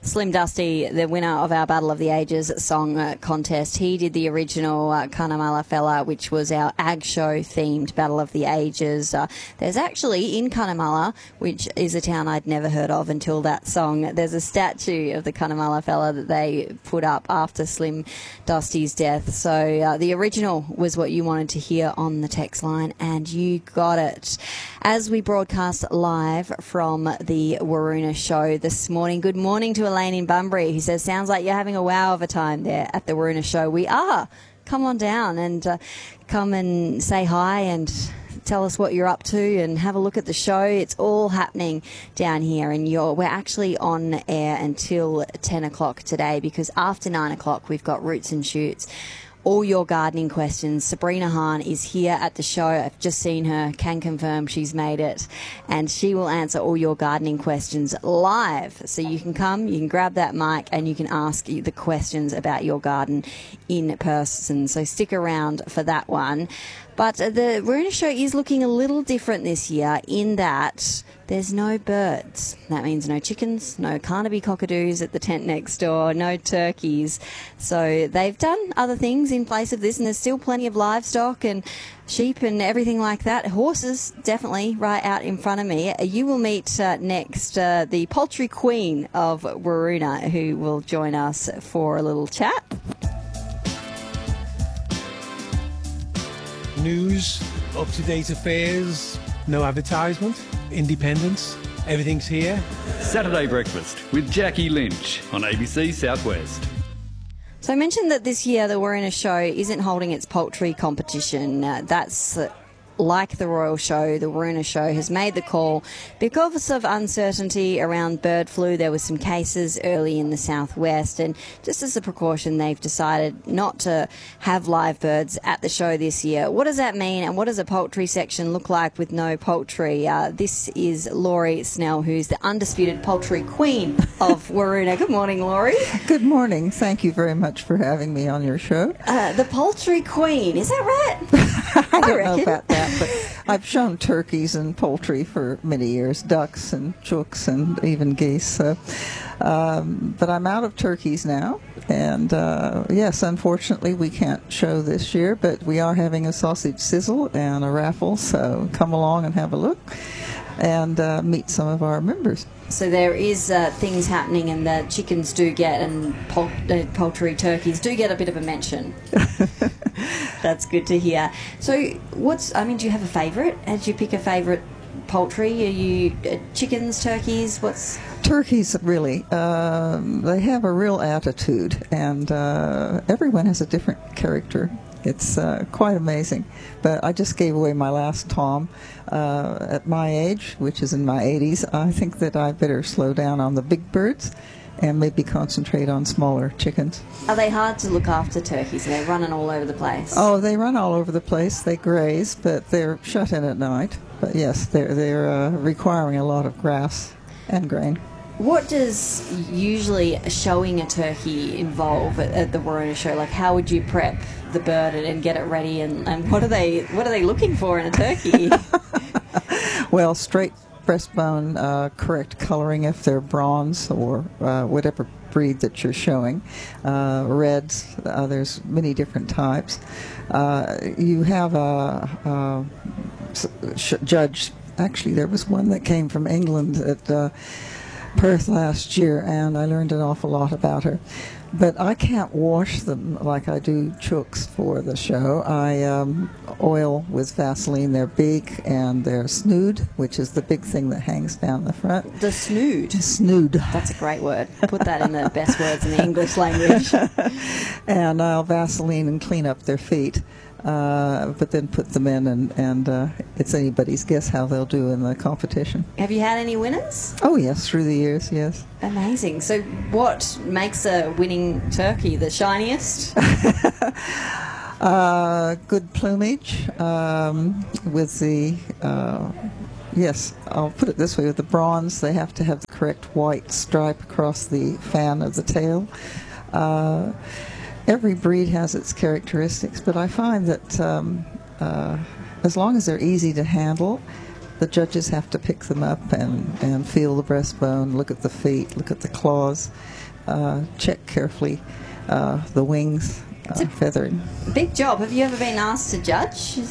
Slim Dusty, the winner of our Battle of the Ages song contest. He did the original Cunnamulla Fella, which was our Ag Show themed Battle of the Ages. There's actually in Cunnamulla, which is a town I'd never heard of until that song, there's a statue of the Cunnamulla Fella that they put up after Slim Dusty's death. So the original was what you wanted to hear on the text line, and you got it. As we broadcast live from the Waroona show this morning, good morning to Elaine in Bunbury, who says, sounds like you're having a wow of a time there at the Waroona show. We are. Come on down and come and say hi and tell us what you're up to and have a look at the show. It's all happening down here, and we're actually on air until 10 o'clock today, because after 9 o'clock we've got Roots and Shoots. All your gardening questions. Sabrina Hahn is here at the show. I've just seen her, can confirm she's made it, and she will answer all your gardening questions live. So you can come, you can grab that mic, and you can ask the questions about your garden in person. So stick around for that one. But the Waroona show is looking a little different this year in that there's no birds. That means no chickens, no Carnaby cockadoos at the tent next door, no turkeys. So they've done other things in place of this, and there's still plenty of livestock and sheep and everything like that. Horses, definitely, right out in front of me. You will meet next the poultry queen of Waroona, who will join us for a little chat. News, up-to-date affairs, no advertisement, independence, everything's here. Saturday Breakfast with Jackie Lynch on ABC Southwest. So I mentioned that this year the Waroona show isn't holding its poultry competition. That's like the Royal Show, the Waroona show has made the call because of uncertainty around bird flu. There were some cases early in the southwest, and just as a precaution, they've decided not to have live birds at the show this year. What does that mean, and what does a poultry section look like with no poultry? This is Laurie Snell, who's the undisputed poultry queen of Waroona. Good morning, Laurie. Good morning. Thank you very much for having me on your show. The poultry queen, is that right? I don't know about that, but I've shown turkeys and poultry for many years, ducks and chooks and even geese. So, but I'm out of turkeys now, and yes, unfortunately we can't show this year, but we are having a sausage sizzle and a raffle, so come along and have a look and meet some of our members. So there is things happening, and the chickens do get, and poultry turkeys do get a bit of a mention. That's good to hear. So do you have a favourite? Did you pick a favourite poultry? Are you chickens, turkeys? Turkeys, really. They have a real attitude, and everyone has a different character. It's quite amazing. But I just gave away my last tom. At my age, which is in my 80s, I think that I better slow down on the big birds and maybe concentrate on smaller chickens. Are they hard to look after, turkeys? Are they running all over the place? Oh, they run all over the place. They graze, but they're shut in at night. But yes, they're requiring a lot of grass and grain. What does usually showing a turkey involve at the Waroona show? Like, how would you prep the bird and get it ready? And what are they looking for in a turkey? Well, straight breastbone, correct coloring if they're bronze or whatever breed that you're showing. Reds, there's many different types. You have a judge. Actually, there was one that came from England at Perth last year, and I learned an awful lot about her. But I can't wash them like I do chooks for the show. I oil with Vaseline their beak and their snood, which is the big thing that hangs down the front. The snood? Snood. That's a great word. Put that in the best words in the English language. And I'll Vaseline and clean up their feet. But then put them in, and it's anybody's guess how they'll do in the competition. Have you had any winners? Oh, yes, through the years, yes. Amazing. So what makes a winning turkey the shiniest? Good plumage with the... yes, I'll put it this way. With the bronze, they have to have the correct white stripe across the fan of the tail. Every breed has its characteristics, but I find that as long as they're easy to handle the judges have to pick them up and feel the breastbone, look at the feet, look at the claws, check carefully the wings, feathering. Big job. Have you ever been asked to judge?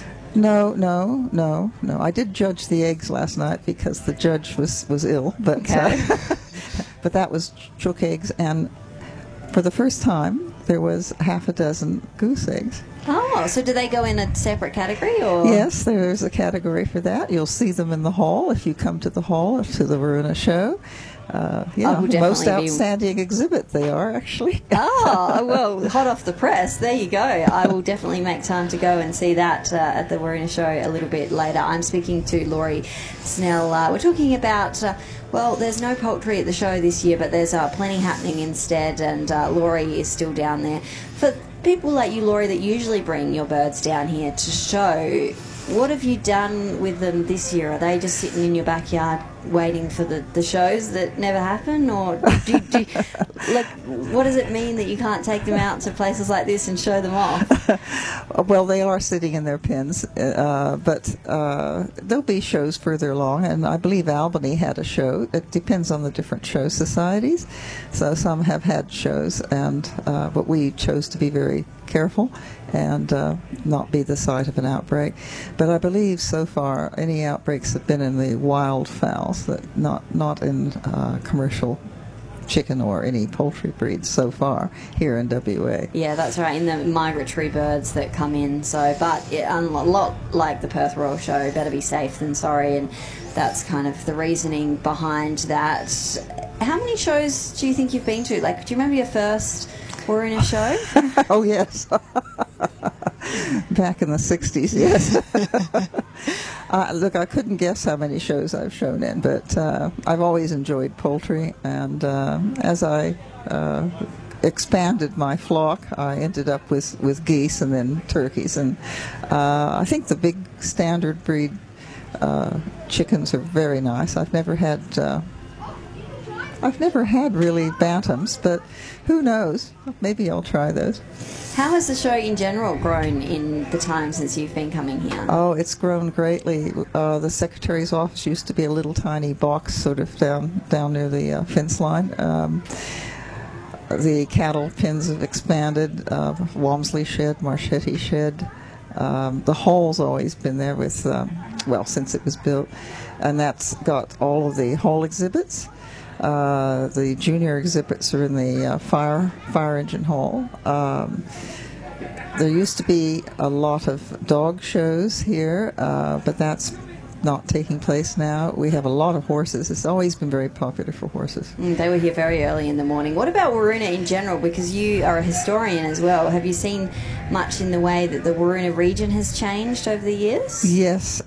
No. I did judge the eggs last night because the judge was ill, but Okay. but that was chook eggs, and for the first time there was half a dozen goose eggs. Oh, so do they go in a separate category, or? Yes, there's a category for that. You'll see them in the hall if you come to the hall to the Varuna show. I will most definitely be- outstanding exhibit they are, actually. Oh, well, hot off the press. There you go. I will definitely make time to go and see that at the Warina Show a little bit later. I'm speaking to Laurie Snell. We're talking about, well, there's no poultry at the show this year, but there's plenty happening instead, and Laurie is still down there. For people like you, Laurie, that usually bring your birds down here to show, what have you done with them this year? Are they just sitting in your backyard waiting for the shows that never happen? Or like, what does it mean that you can't take them out to places like this and show them off? Well, they are sitting in their pens, but there'll be shows further along, and I believe Albany had a show. It depends on the different show societies. So some have had shows, and but we chose to be very careful and not be the site of an outbreak. But I believe so far any outbreaks have been in the wild fowls, that not in commercial chicken or any poultry breeds so far here in WA. Yeah, that's right, in the migratory birds that come in. So, but a lot like the Perth Royal Show, better be safe than sorry, and that's kind of the reasoning behind that. How many shows do you think you've been to? Like, do you remember your first Warina show? Oh, yes. Back in the 60s, yes. Look, I couldn't guess how many shows I've shown in, but I've always enjoyed poultry, and as I expanded my flock, I ended up with geese and then turkeys, and I think the big standard breed chickens are very nice. I've never had really bantams, but who knows? Maybe I'll try those. How has the show in general grown in the time since you've been coming here? Oh, it's grown greatly. The secretary's office used to be a little tiny box sort of down near the fence line. The cattle pens have expanded. Walmsley shed, Marchetti shed. The hall's always been there with, since it was built. And that's got all of the hall exhibits. The junior exhibits are in the fire engine hall. There used to be a lot of dog shows here, but that's not taking place now. We have a lot of horses. It's always been very popular for horses. They were here very early in the morning. What about Waruna in general? Because you are a historian as well. Have you seen much in the way that the Waruna region has changed over the years? Yes.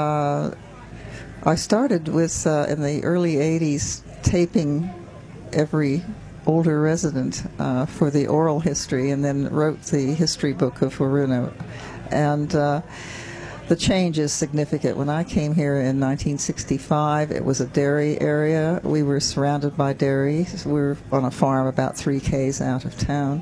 I started with, in the early 80s, taping every older resident for the oral history, and then wrote the history book of Waruna. And the change is significant. When I came here in 1965, it was a dairy area. We were surrounded by dairies. We were on a farm about 3 k's out of town.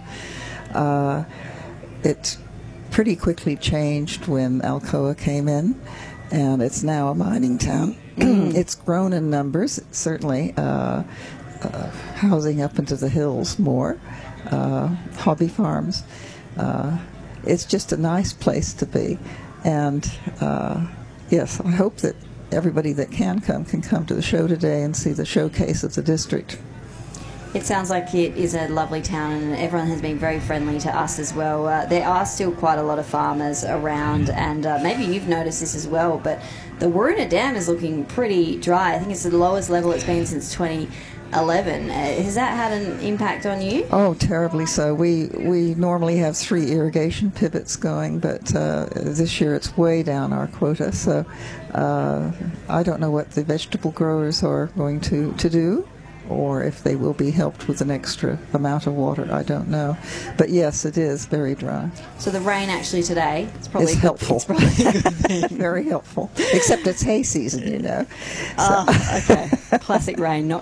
It pretty quickly changed when Alcoa came in, and it's now a mining town. It's grown in numbers, certainly, housing up into the hills more, hobby farms. It's just a nice place to be. And yes, I hope that everybody that can come to the show today and see the showcase of the district. It sounds like it is a lovely town, and everyone has been very friendly to us as well. There are still quite a lot of farmers around, and maybe you've noticed this as well, but the Waruna Dam is looking pretty dry. I think it's the lowest level it's been since 2011. Has that had an impact on you? Oh, terribly so. We normally have 3 irrigation pivots going, but this year it's way down our quota, so I don't know what the vegetable growers are going to do, or if they will be helped with an extra amount of water. I don't know. But yes, it is very dry. So the rain actually today, it's probably It's helpful. It's probably a good thing. Very helpful. Except it's hay season, you know. Oh, okay. Classic rain not